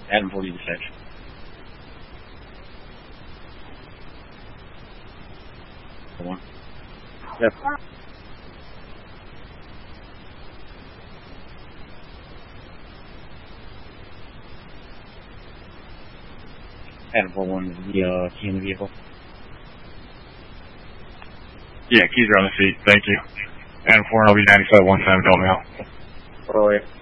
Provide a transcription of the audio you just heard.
Adam 40 dispatch. One. Yep. Adam 41 is the key in the vehicle. Yeah, keys are on the seat. Thank you. Adam 4, I'll be 9717, don't mail. Oh, yeah.